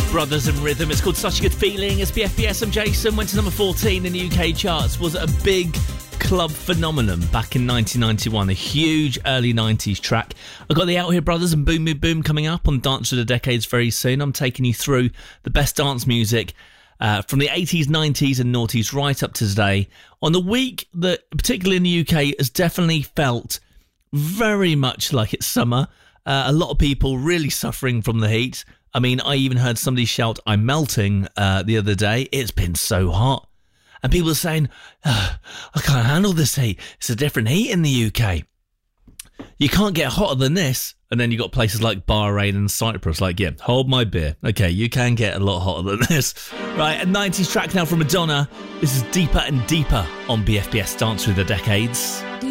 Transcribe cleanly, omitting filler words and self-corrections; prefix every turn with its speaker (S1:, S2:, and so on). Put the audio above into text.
S1: Brothers in Rhythm. It's called Such a Good Feeling. It's BFBS. I'm Jason. Went to number 14 in the UK charts. Was a big club phenomenon back in 1991. A huge early 90s track. I've got the Out Here Brothers and Boom Boom Boom coming up on Dance of the Decades very soon. I'm taking you through the best dance music from the 80s, 90s and noughties right up to today on the week that, particularly in the UK, has definitely felt very much like it's summer. A lot of people really suffering from the heat. I mean, I even heard somebody shout, "I'm melting," the other day. It's been so hot. And people are saying, I can't handle this heat. It's a different heat in the UK. You can't get hotter than this. And then you got places like Bahrain and Cyprus. Like, yeah, hold my beer. Okay, you can get a lot hotter than this. Right, a 90s track now from Madonna. This is Deeper and Deeper on BFBS Dance Through the Decades.